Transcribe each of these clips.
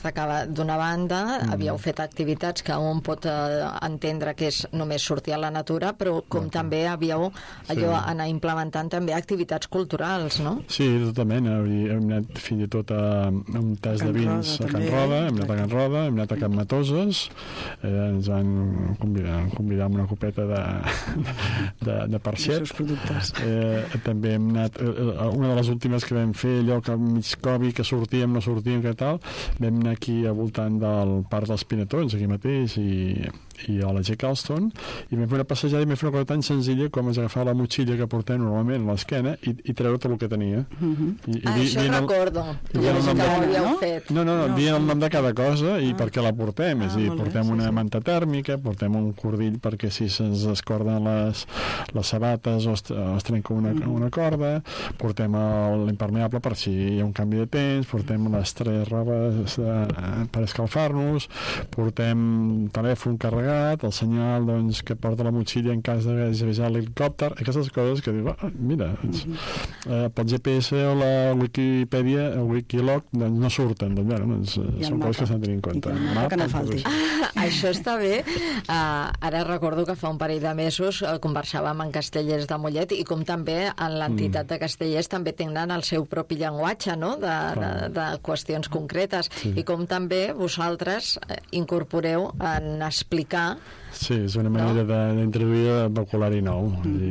D'una banda, havíeu fet activitats que un pot entendre que és només sortir a la natura, però com també havíeu anar implementant també activitats culturals, no? Sí, totalment. Hem anat fins i tot a un tast de vins a Can Roda, hem anat a Can Roda, hem anat a Can Matoses, ens van convidar amb una copeta de parxet. També hem anat, una de les últimes que vam fer, allò que mig Covid, que sortíem, no sortíem, que tal, vam anar aquí al voltant del Parc dels Pinetons, aquí mateix, i a la G. Carlston, i vam fer una passejada i vam fer una cosa tan senzilla com és agafar la motxilla que portem normalment a l'esquena i treure tot el que tenia. Això recordo, que havíeu fet. No, dient el nom de cada cosa i per què la portem, és a dir, portem una manta tèrmica, portem un cordill perquè si se'ns escorden les sabates o es trenca una corda, portem l'impermeable per si hi ha un canvi de temps, portem les 3 robes per escalfar-nos, portem telèfon carregat, el senyal que porta la motxilla en cas de desviar l'helicòpter, aquestes coses que dius, mira, pel GPS o la Wikipedia, el Wikilog, no surten, són coses que s'han de tenir en compte. Això està bé. Ara recordo que fa un parell de mesos conversàvem en Castellers de Mollet i com també en l'entitat de Castellers també tenen el seu propi llenguatge, no?, de qüestions concretes, i com també vosaltres incorporeu en explicar. Sí, és una manera d'introduir el vocabulari nou.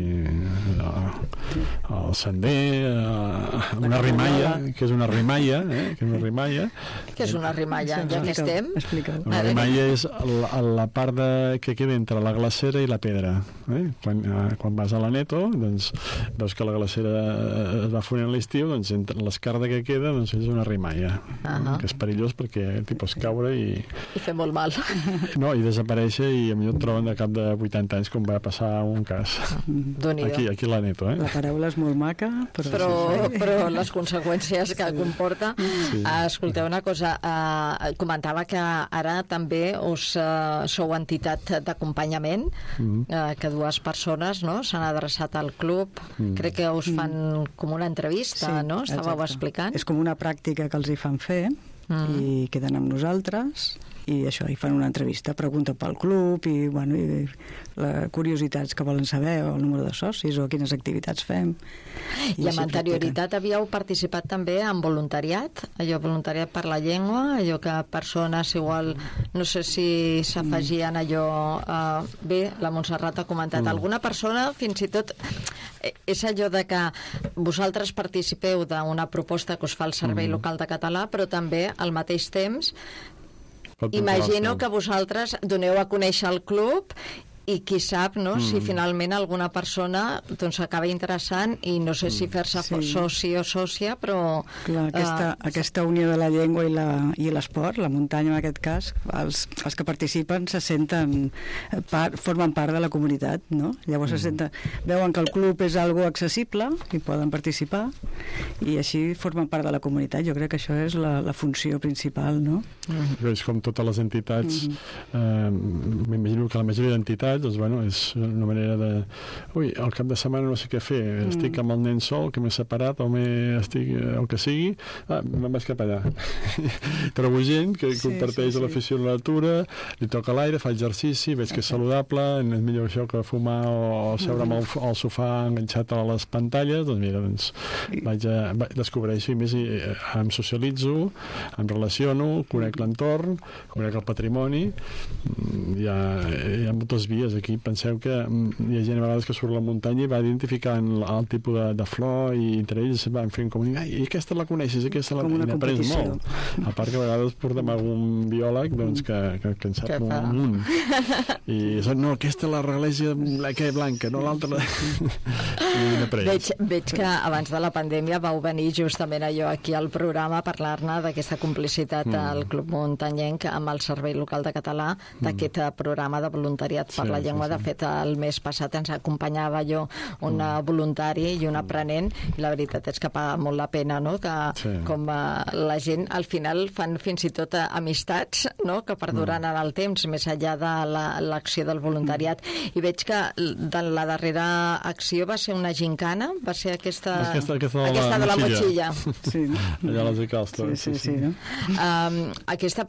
El sender, una rimalla, que és una rimalla, Què és una rimalla, ja que estem? Una rimalla és la part que queda entre la glacera i la pedra. Quan vas a l'Aneto, doncs veus que la glacera es va fonent a l'estiu, doncs entre l'escarda que queda és una rimalla, que és perillós perquè t'hi pots caure i fer molt mal. No, i desaparèixer i potser et troben de cap de 80 anys com va passar un cas aquí a l'Aneto. La paraula és molt maca, però les conseqüències que comporta. Escolteu una cosa, comentava que ara també sou entitat d'acompanyament, que 2 persones s'han adreçat al club, crec que us fan com una entrevista, no? Estàveu explicant. És com una pràctica que els hi fan fer i queden amb nosaltres i això, hi fan una entrevista, pregunta pel club i les curiositats que volen saber, o el número de socis o quines activitats fem. I amb anterioritat havíeu participat també en voluntariat, voluntariat per la llengua, allò que persones igual, no sé si s'afegien allò, bé, la Montserrat ha comentat, alguna persona fins i tot és allò de que vosaltres participeu d'una proposta que us fa el Servei Local de Català, però també al mateix temps imagino que vosaltres doneu a conèixer el club i qui sap, no?, si finalment alguna persona s'acaba interessant i no sé si fer-se soci o sòcia, però... Clar, aquesta unió de la llengua i l'esport, la muntanya en aquest cas, els que participen se senten formen part de la comunitat, no? Llavors veuen que el club és algo accessible i poden participar i així formen part de la comunitat. Jo crec que això és la funció principal, no? És com totes les entitats, m'imagino que la majoria d'entitats és una manera de al cap de setmana no sé què fer, estic amb el nen sol que m'he separat o estic el que sigui, me'n vaig cap allà. Trobo gent que comparteix l'afició a la natura, li toca l'aire, fa exercici, veig que és saludable, és millor això que fumar o seure amb el sofà enganxat a les pantalles, doncs mira, descobreixo i més em socialitzo, em relaciono, conec l'entorn, conec el patrimoni, hi ha moltes vies aquí. Penseu que hi ha gent a vegades que surt a la muntanya i va identificant el tipus de flor i entre ells van fent com i aquesta la coneixes, aquesta la n'aprens molt. A part que a vegades portem algun biòleg que en sap un munt. I no, aquesta la reglèsia blanca, no l'altra i n'aprens. Veig que abans de la pandèmia vau venir justament allò aquí al programa a parlar-ne d'aquesta complicitat al Club Muntanyenc amb el Servei Local de Català, d'aquest programa de voluntariat per la Llengua. De fet, el mes passat ens acompanyava jo un voluntari i un aprenent, i la veritat és que paga molt la pena, no? Que com la gent al final fan fins i tot amistats, no? Que perduren en el temps, més enllà de l'acció del voluntariat. I veig que de la darrera acció va ser una gincana, va ser aquesta de la motxilla. Sí. Allà a les Icals. Sí, no? Aquesta